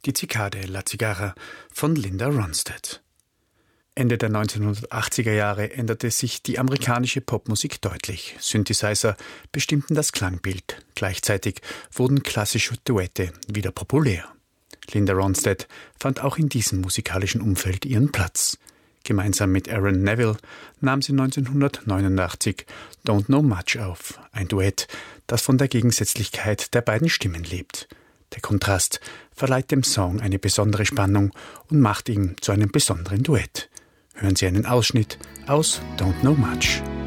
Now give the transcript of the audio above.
Die Zikade La Cigarra von Linda Ronstadt. Ende der 1980er Jahre änderte sich die amerikanische Popmusik deutlich. Synthesizer bestimmten das Klangbild. Gleichzeitig wurden klassische Duette wieder populär. Linda Ronstadt fand auch in diesem musikalischen Umfeld ihren Platz. Gemeinsam mit Aaron Neville nahm sie 1989 Don't Know Much auf, ein Duett, das von der Gegensätzlichkeit der beiden Stimmen lebt. Der Kontrast verleiht dem Song eine besondere Spannung und macht ihn zu einem besonderen Duett. Hören Sie einen Ausschnitt aus Don't Know Much.